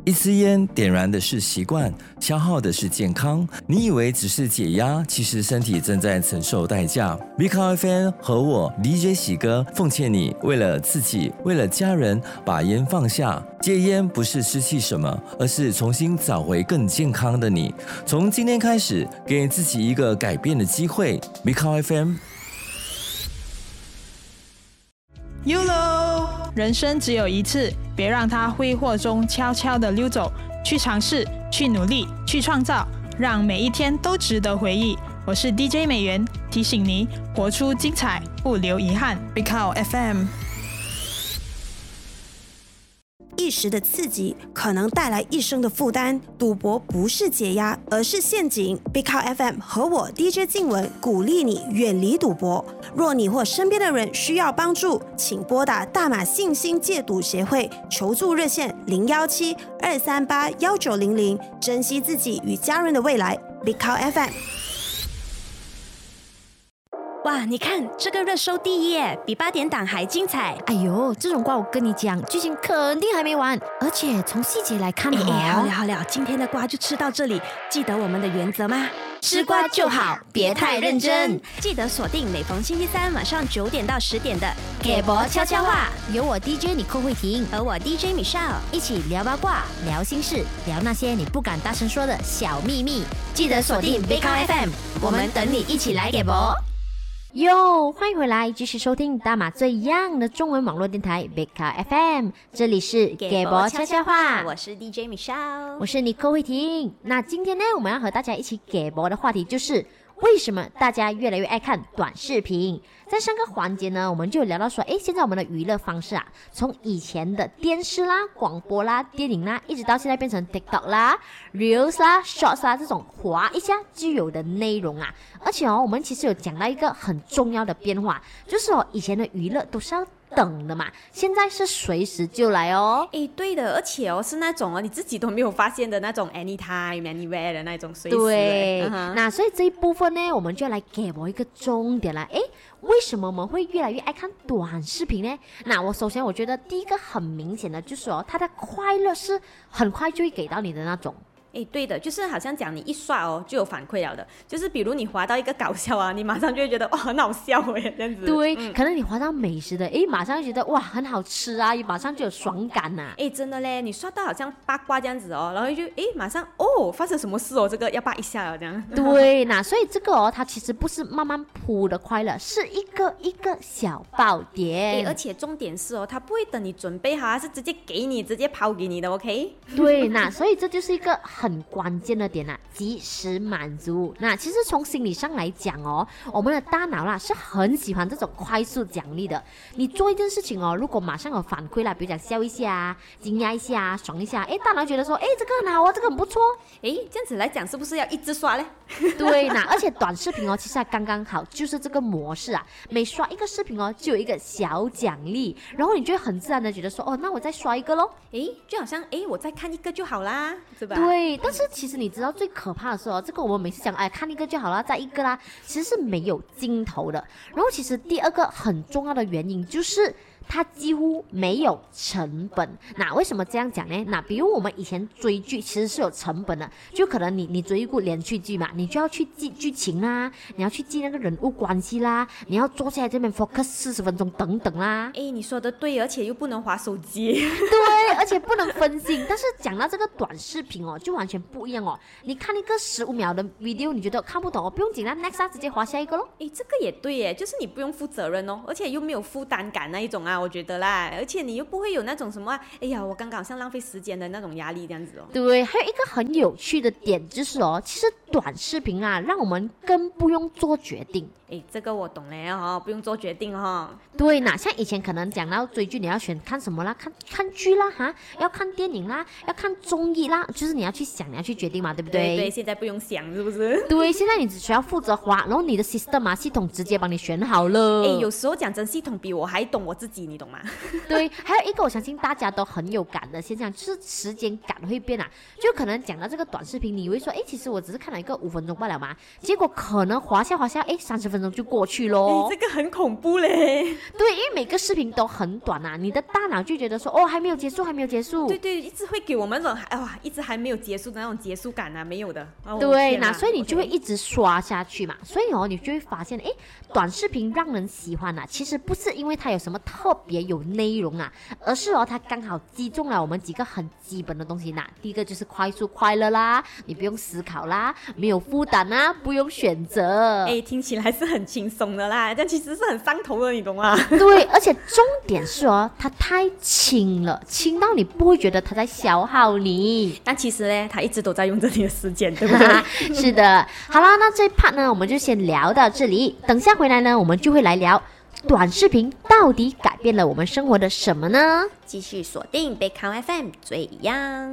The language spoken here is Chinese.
一支烟点燃的是习惯，消耗的是健康。你以为只是解压，其实身体正在承受代价。Big FM 和我 DJ 喜哥奉劝你，为了自己，为了家人，把烟放下。戒烟不是失去什么，而是重新找回更健康的你。从今天开始，给自己一个改变的机会。Big FM。YOLO， 人生只有一次，别让它挥霍中悄悄地溜走。去尝试，去努力，去创造，让每一天都值得回忆。我是 DJ 美元，提醒你活出精彩，不留遗憾。Big FM。 一时的刺激可能带来一生的负担，赌博不是解压，而是陷阱。Big FM 和我 DJ 静雯鼓励你远离赌博。若你或身边的人需要帮助，请拨打大马信心戒赌协会求助热线017-238-1900，珍惜自己与家人的未来。Big FM。哇，你看这个热搜第一耶，比8点档还精彩。 哎呦，这种瓜我跟你讲，剧情肯定还没完，而且从细节来看好了，今天的瓜就吃到这里。记得我们的原则吗？ 吃瓜就好，别太认真。 记得锁定每逢星期三晚上9点到10点的给博悄悄话，有我 DJ 你寇慧婷和我 DJ Michelle 一起聊八卦、聊心事、聊那些你不敢大声说的小秘密。记得锁定 Big FM， 我们等你一起来给博。哟，欢迎回来，继续收听大马最 young 的中文网络电台 Big FM， 这里是给博悄悄话， 我是 DJ Michelle， 我是你寇慧婷。那今天呢，我们要和大家一起给博的话题就是为什么大家越来越爱看短视频。在上个环节呢，我们就有聊到说，现在我们的娱乐方式啊，从以前的电视啦、广播啦、电影啦，一直到现在变成 TikTok 啦、Reels 啦、Shorts 啦这种滑一下就有的内容啊。而且我们其实有讲到一个很重要的变化，就是以前的娱乐都是要等的嘛，现在是随时就来哦。 对的，而且是那种你自己都没有发现的那种 anytime anywhere 的那种随时。 对，那所以这一部分呢，我们就来给我一个重点啦。为什么我们会越来越爱看短视频呢？那我首先我觉得第一个很明显的就是它的快乐是很快就会给到你的那种。 对的，就是好像讲你一刷就有反馈了的，就是比如你滑到一个搞笑啊，你马上就会觉得很好笑这样子。 对，可能你滑到美食的，马上就觉得哇很好吃啊，马上就有爽感啊。 真的嘞，你刷到好像八卦这样子然后就马上发生什么事这个要扒一下了这样。 对，那所以这个它其实不是慢慢铺的快乐，是一个一个小爆点。 而且重点是它不会等你准备好，是直接给你，直接抛给你的 OK。 对，那所以这就是一个很关键的点及时满足。那其实从心理上来讲我们的大脑啦是很喜欢这种快速奖励的。你做一件事情如果马上有反馈啦，比如讲笑一下、惊讶一下、爽一下，大脑觉得说这个很好啊，这个很不错。 这样子来讲是不是要一直刷嘞？ 对，那而且短视频其实还刚刚好，就是这个模式啊，每刷一个视频就有一个小奖励，然后你就会很自然的觉得说那我再刷一个咯。 就好像我再看一个就好啦，是吧？ 对，但是其实你知道最可怕的是这个我们每次讲看一个就好了，再一个啦，其实是没有尽头的。然后其实第二个很重要的原因就是它几乎没有成本。那为什么这样讲呢？那比如我们以前追剧其实是有成本的，就可能你追一部连续剧嘛，你就要去记剧情啦，你要去记那个人物关系啦，你要坐下来这边 focus 40分钟等等啦。 你说的对，而且又不能滑手机。 对，而且不能分心。但是讲到这个短视频就完全不一样你看一个15秒的 video， 你觉得看不懂不用紧啦 ，next 直接滑下一个咯。 这个也对耶，就是你不用负责任而且又没有负担感那一种我觉得啦，而且你又不会有那种什么我刚刚好像浪费时间的那种压力这样子对，还有一个很有趣的点就是其实短视频让我们更不用做决定。 这个我懂嘞不用做决定对，那像以前可能讲到追剧，你要选看什么啦，看剧啦要看电影啦，要看综艺啦，就是你要去想，你要去决定嘛，对不对？ 对，现在不用想是不是？ 对，现在你只需要负责滑，然后你的 system 系统直接帮你选好了。 有时候讲真，系统比我还懂我自己，你懂吗？ 对，还有一个我相信大家都很有感的现象，就是时间感会变就可能讲到这个短视频，你以为说其实我只是看了一个5分钟罢了嘛，结果可能滑下，30分钟就过去咯。 这个很恐怖嘞。 对，因为每个视频都很短啊，你的大脑就觉得说还没有结束。 对，一直会给我们那种一直还没有结束的那种结束感啊，没有的。 对，所以你就会一直刷下去嘛。所以你就会发现，短视频让人喜欢啊，其实不是因为它有什么特别有内容啊，而是它刚好击中了我们几个很基本的东西呢。第一个就是快速快乐啦，你不用思考啦，没有负担啊，不用选择。 听起来是很轻松的啦，但其实是很上头的，你懂吗？ 对，而且重点是它太轻了，轻到你不会觉得它在消耗你。 但其实呢，它一直都在用着你的时间，对不对？ 是的。好啦，那这一 part 呢，我们就先聊到这里。等下回来呢，我们就会来聊短视频到底改变了我们生活的什么呢？ 继续锁定北康 FM 最一样。